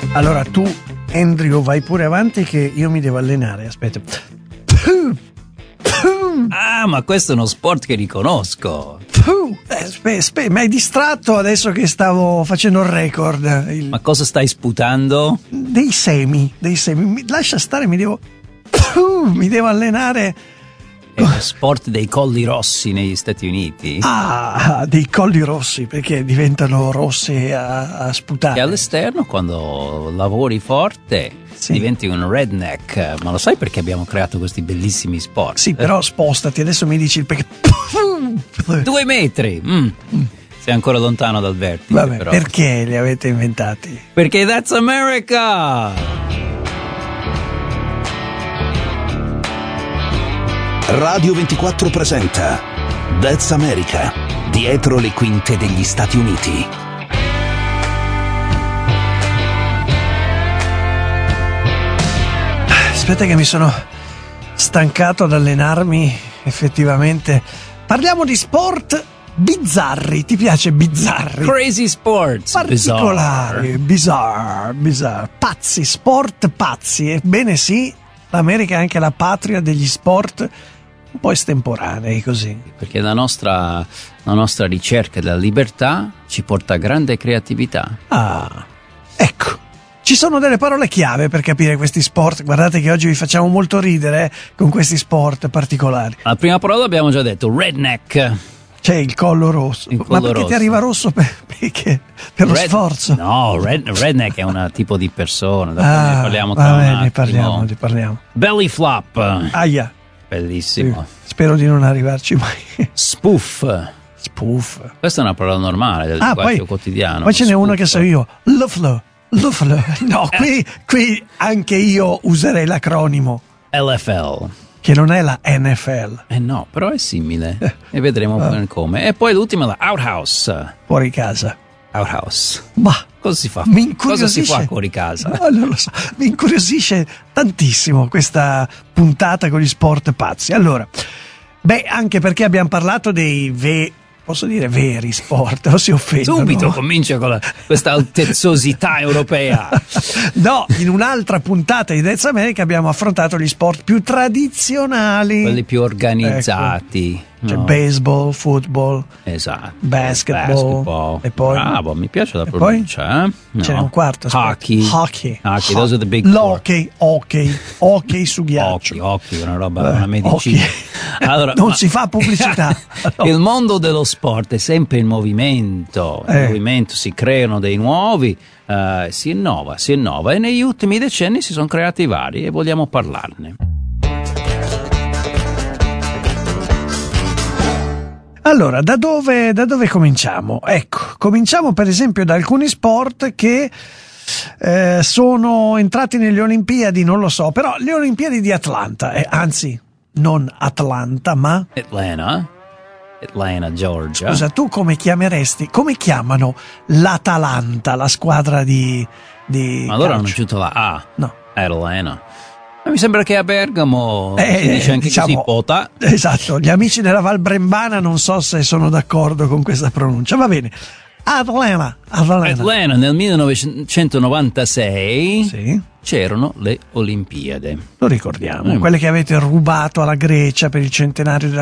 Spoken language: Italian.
Allora tu, Andrew, vai pure avanti che io mi devo allenare, aspetta. Ah, ma questo è uno sport che riconosco. Mi hai distratto adesso che stavo facendo il record. Ma cosa stai sputando? Dei semi. Lascia stare, mi devo allenare. È uno sport dei colli rossi negli Stati Uniti. Ah, dei colli rossi, perché diventano rossi a sputare. E all'esterno, quando lavori forte, diventi un redneck. Ma lo sai perché abbiamo creato questi bellissimi sport? Sì, però spostati, adesso mi dici il perché. 2 metri! Sei ancora lontano dal vertice. Vabbè, però. Perché li avete inventati? Perché that's America! Radio 24 presenta That's America, dietro le quinte degli Stati Uniti. Aspetta che mi sono stancato ad allenarmi, effettivamente. Parliamo di sport bizzarri, ti piace bizzarri? Crazy sports! Particolari, bizarre, pazzi, sport pazzi. Ebbene sì, l'America è anche la patria degli sport un po' estemporanei, così. Perché la nostra ricerca della libertà ci porta a grande creatività. Ah, ecco. Ci sono delle parole chiave per capire questi sport. Guardate che oggi vi facciamo molto ridere con questi sport particolari. La prima parola abbiamo già detto, redneck. C'è il collo rosso. Ma perché ti arriva rosso per lo sforzo? No, redneck è un tipo di persona. Dopo ne parliamo tra un attimo. Ne parliamo. Belly flop. Aia. Bellissimo. Sì, spero di non arrivarci mai. Spoof. Questa è una parola normale del linguaggio quotidiano. Poi ce n'è uno che so io. Luflo. No, qui anche io userei l'acronimo. LFL. Che non è la NFL. No, però è simile. E vedremo come. E poi l'ultima, la outhouse. Fuori casa. Outhouse. Ma cosa si fa? Mi incuriosisce. Cosa si fa fuori casa? No, non lo so. Mi incuriosisce tantissimo questa puntata con gli sport pazzi. Allora, anche perché abbiamo parlato dei posso dire veri sport, o si offendono? Subito comincia con questa altezzosità europea. No, in un'altra puntata di That's America abbiamo affrontato gli sport più tradizionali. Quelli più organizzati. Ecco. C'è baseball, football, esatto, basketball. E poi, bravo, mi piace la pronuncia. No. Ce n'è un quarto. Hockey, those are the big hockey su ghiaccio. Hockey, una roba, una medicina. Allora, non si fa pubblicità. No. Il mondo dello sport è sempre in movimento. In movimento si creano dei nuovi, si innova e negli ultimi decenni si sono creati vari e vogliamo parlarne. Allora, da dove cominciamo? Ecco, cominciamo per esempio da alcuni sport che sono entrati nelle Olimpiadi, non lo so, però le Olimpiadi di Atlanta, anzi, non Atlanta, ma Atlanta, Georgia. Scusa, tu come chiamano l'Atalanta, la squadra di Ma allora hanno aggiunto la A. No. Atlanta. Mi sembra che a Bergamo si dice anche così, pota. Esatto, gli amici della Val Brembana non so se sono d'accordo con questa pronuncia. Va bene. Atlanta nel 1996 c'erano le Olimpiadi. Lo ricordiamo, quelle che avete rubato alla Grecia per il centenario della